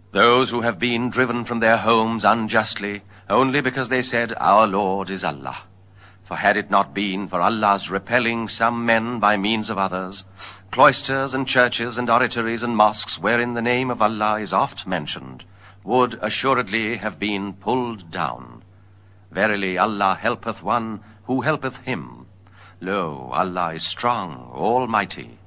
Those who have been driven from their homes unjustly, only because they said, "Our Lord is Allah." For had it not been for Allah's repelling some men by means of others, cloisters and churches and oratories and mosques wherein the name of Allah is oft mentioned, would assuredly have been pulled down. Verily Allah helpeth one who helpeth him. Lo, Allah is strong, almighty.